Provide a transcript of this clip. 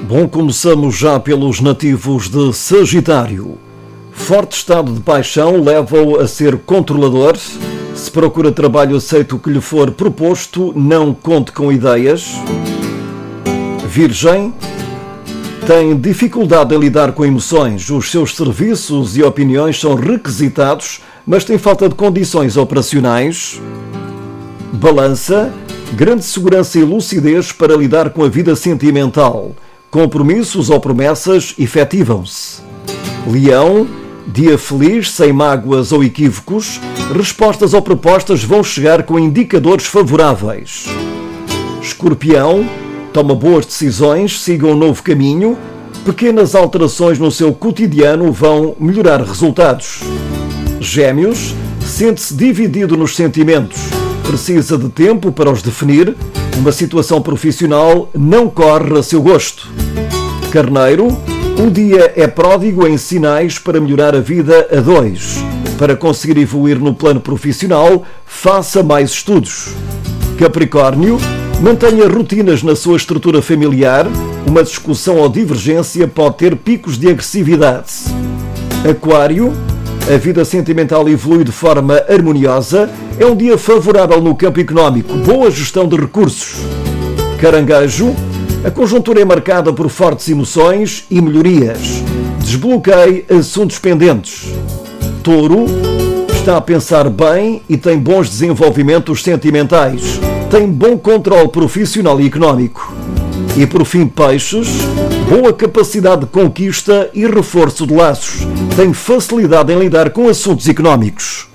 Bom, começamos já pelos nativos de Sagitário. Forte estado de paixão leva-o a ser controlador. Se procura trabalho, aceite o que lhe for proposto, não conte com ideias. Virgem. Tem dificuldade em lidar com emoções. Os seus serviços e opiniões são requisitados, mas tem falta de condições operacionais. Balança. Grande segurança e lucidez para lidar com a vida sentimental. Compromissos ou promessas efetivam-se. Leão. Dia feliz, sem mágoas ou equívocos. Respostas ou propostas vão chegar com indicadores favoráveis. Escorpião. Toma boas decisões, siga um novo caminho. Pequenas alterações no seu cotidiano vão melhorar resultados. Gêmeos. Sente-se dividido nos sentimentos. Precisa de tempo para os definir. Uma situação profissional não corre a seu gosto. Carneiro. O dia é pródigo em sinais para melhorar a vida a dois. Para conseguir evoluir no plano profissional, faça mais estudos. Capricórnio. Mantenha rotinas na sua estrutura familiar. Uma discussão ou divergência pode ter picos de agressividade. Aquário. A vida sentimental evolui de forma harmoniosa. É um dia favorável no campo económico. Boa gestão de recursos. Caranguejo. A conjuntura é marcada por fortes emoções e melhorias. Desbloqueie assuntos pendentes. Touro. Está a pensar bem e tem bons desenvolvimentos sentimentais. Tem bom controle profissional e económico. E por fim, Peixes. Boa capacidade de conquista e reforço de laços. Tem facilidade em lidar com assuntos económicos.